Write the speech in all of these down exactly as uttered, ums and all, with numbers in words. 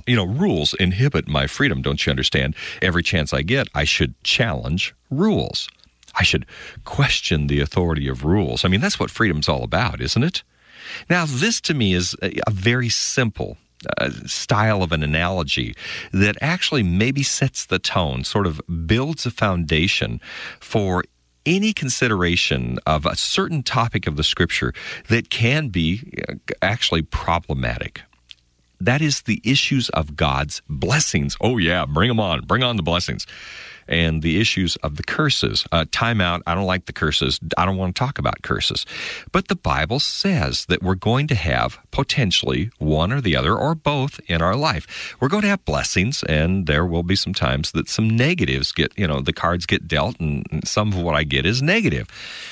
You know, rules inhibit my freedom, don't you understand? Every chance I get, I should challenge rules. I should question the authority of rules. I mean, that's what freedom's all about, isn't it? Now, this to me is a, a very simple uh, style of an analogy that actually maybe sets the tone, sort of builds a foundation for any consideration of a certain topic of the Scripture that can be actually problematic. That is the issues of God's blessings. Oh yeah, bring them on. Bring on the blessings. And the issues of the curses. Uh, time out. I don't like the curses. I don't want to talk about curses. But the Bible says that we're going to have potentially one or the other or both in our life. We're going to have blessings, and there will be some times that some negatives get, you know, the cards get dealt, and some of what I get is negative.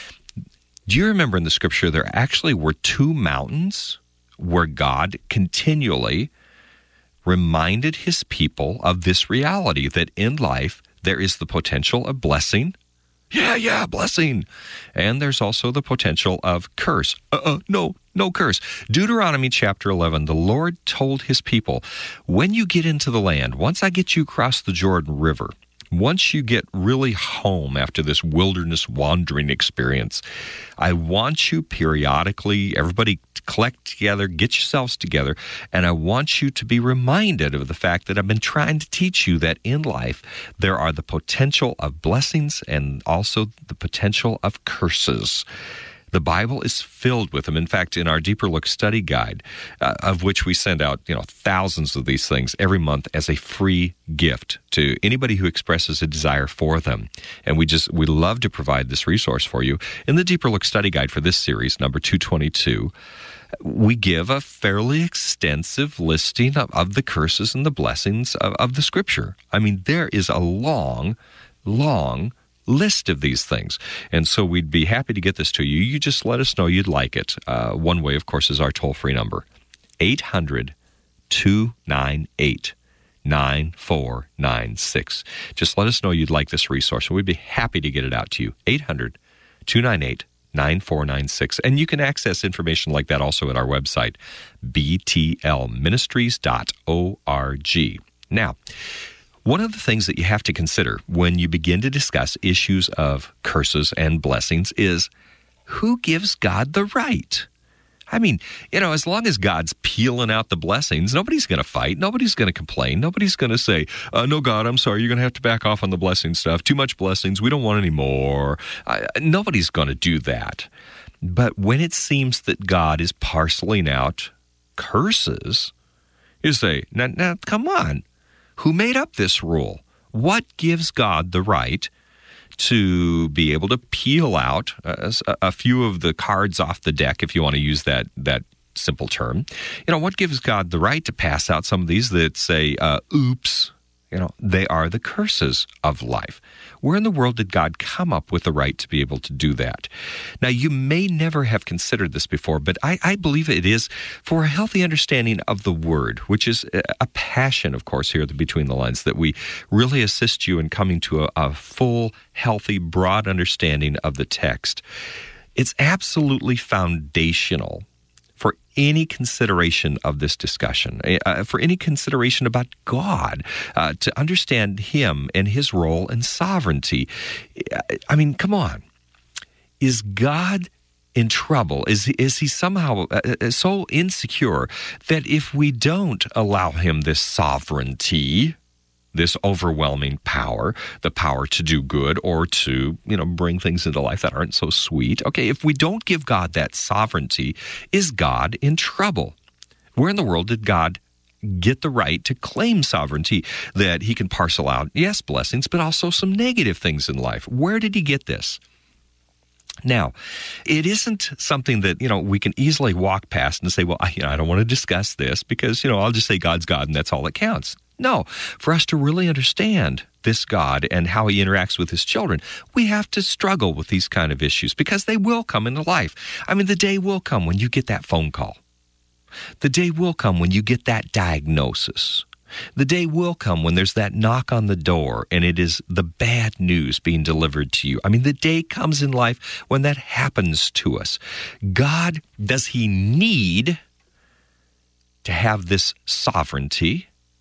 Do you remember in the Scripture there actually were two mountains where God continually reminded his people of this reality, that in life there is the potential of blessing. Yeah, yeah, blessing. And there's also the potential of curse. Uh-uh, no, no curse. Deuteronomy chapter eleven, the Lord told his people, when you get into the land, once I get you across the Jordan River, once you get really home after this wilderness wandering experience, I want you periodically, everybody collect together, get yourselves together, and I want you to be reminded of the fact that I've been trying to teach you that in life there are the potential of blessings and also the potential of curses. The Bible is filled with them. In fact, in our Deeper Look study guide, uh, of which we send out, you know, thousands of these things every month as a free gift to anybody who expresses a desire for them. And we just, we love to provide this resource for you. In the Deeper Look study guide for this series, number two twenty-two, we give a fairly extensive listing of, of the curses and the blessings of, of the Scripture. I mean, there is a long, long list of these things. And so we'd be happy to get this to you. You just let us know you'd like it. Uh, one way, of course, is our toll-free number, eight hundred, two nine eight, nine four nine six. Just let us know you'd like this resource, and we'd be happy to get it out to you, eight hundred, two nine eight, nine four nine six. And you can access information like that also at our website, b t l ministries dot org. Now, one of the things that you have to consider when you begin to discuss issues of curses and blessings is who gives God the right? I mean, you know, as long as God's peeling out the blessings, nobody's going to fight. Nobody's going to complain. Nobody's going to say, uh, no, God, I'm sorry, you're going to have to back off on the blessing stuff. Too much blessings. We don't want any more. I, nobody's going to do that. But when it seems that God is parceling out curses, you say, now, now come on. Who made up this rule? What gives God the right to be able to peel out a, a few of the cards off the deck, if you want to use that that simple term? You know, what gives God the right to pass out some of these that say, uh, oops, you know, they are the curses of life? Where in the world did God come up with the right to be able to do that? Now, you may never have considered this before, but I, I believe it is for a healthy understanding of the Word, which is a passion, of course, here at the Between the Lines, that we really assist you in coming to a, a full, healthy, broad understanding of the text. It's absolutely foundational for any consideration of this discussion, uh, for any consideration about God, uh, to understand Him and His role and sovereignty. I mean, come on. Is God in trouble? Is, is He somehow uh, so insecure that if we don't allow Him this sovereignty, this overwhelming power, the power to do good or to, you know, bring things into life that aren't so sweet. Okay, if we don't give God that sovereignty, is God in trouble? Where in the world did God get the right to claim sovereignty, that He can parcel out, yes, blessings, but also some negative things in life? Where did He get this? Now, it isn't something that, you know, we can easily walk past and say, well, I, you know, I don't want to discuss this because, you know, I'll just say God's God and that's all that counts. No, for us to really understand this God and how He interacts with His children, we have to struggle with these kind of issues because they will come into life. I mean, the day will come when you get that phone call. The day will come when you get that diagnosis. The day will come when there's that knock on the door and it is the bad news being delivered to you. I mean, the day comes in life when that happens to us. God, does He need to have this sovereignty